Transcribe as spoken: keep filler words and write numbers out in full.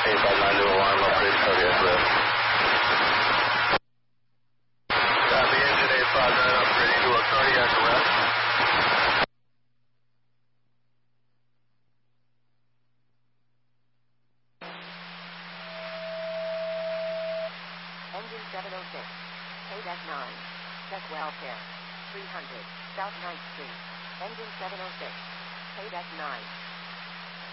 eight five nine to alarm, upgrade cardiac arrest. Copy, engine eight five nine, upgrading to a cardiac arrest. Engine seven oh six, K nine, check welfare, three hundred, South ninth Street. Engine seven oh six, K nine.